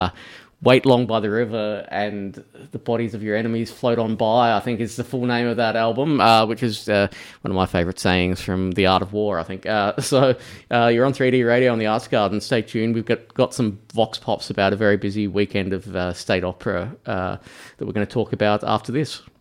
Wait long by the river and the bodies of your enemies float on by, I think is the full name of that album, which is one of my favourite sayings from The Art of War, I think. You're on 3D Radio on the Arts Garden. Stay tuned. We've got some vox pops about a very busy weekend of state opera that we're going to talk about after this.